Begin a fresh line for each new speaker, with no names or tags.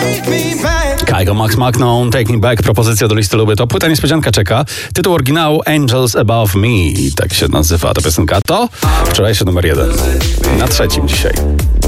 Kygo, Max Magnon, Take Me Back, propozycja do listy Lubię To. Płyta niespodzianka czeka. Tytuł oryginału Angels Above Me. Tak się nazywa ta piosenka. To wczorajszy numer 1. Na 3 dzisiaj.